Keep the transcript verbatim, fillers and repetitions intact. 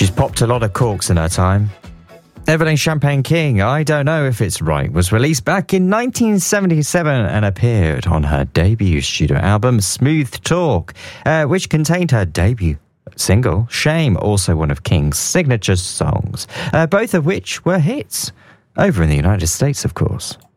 She's popped a lot of corks in her time. Evelyn Champagne King, I Don't Know If It's Right, was released back in nineteen seventy-seven and appeared on her debut studio album, Smooth Talk, uh, which contained her debut single, Shame, also one of King's signature songs, uh, both of which were hits, over in the United States, of course.